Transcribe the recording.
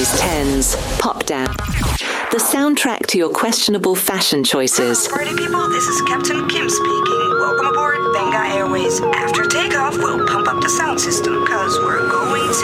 90s, 10s, pop down. The soundtrack to your questionable fashion choices. Hello, party people. This is Captain Kim speaking. Welcome aboard Benga Airways. After takeoff, we'll pump up the sound system, because we're going